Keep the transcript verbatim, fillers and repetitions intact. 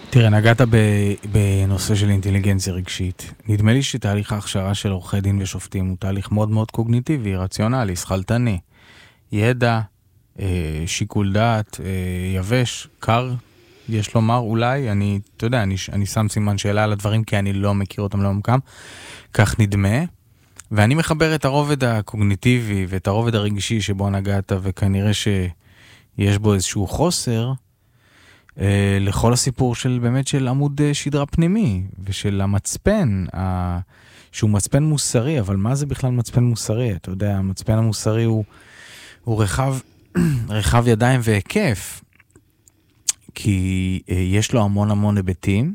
תראה, נגעת בנושא של אינטליגנציה רגשית. נדמה לי שתהליך ההכשרה של עורכי דין ושופטים הוא תהליך מאוד מאוד קוגניטיבי, רציונלי, שכלתני. ידע, שיקול דעת, יבש, קר, יש לומר, אולי, אני, אתה יודע, אני, אני שם סימן שאלה על הדברים, כי אני לא מכיר אותם לעומקם. כך נדמה. ואני מחבר את הרובד הקוגניטיבי ואת הרובד הרגשי שבו נגעת, וכנראה שיש בו איזשהו חוסר, לכל הסיפור של באמת של עמוד שדרה פנימי, ושל המצפן, שהוא מצפן מוסרי, אבל מה זה בכלל מצפן מוסרי? אתה יודע, המצפן המוסרי הוא, הוא רחב, רחב ידיים והיקף, כי יש לו המון המון היבטים,